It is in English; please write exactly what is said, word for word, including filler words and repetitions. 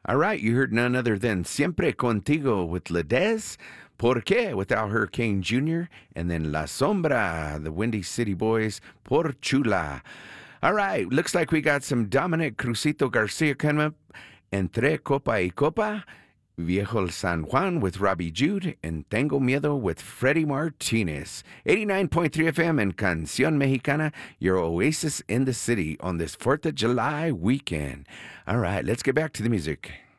All right, you heard none other than Siempre Contigo with Ledez. Por qué without Hurricane Junior And then La Sombra, the Windy City Boys, Por Chula. All right, looks like we got some Dominic Crucito Garcia coming up. Entre Copa y Copa, Viejo San Juan with Robbie Jude, and Tengo Miedo with Freddie Martinez. eighty-nine point three F M and Canción Mexicana, your oasis in the city on this fourth of July weekend. All right, let's get back to the music.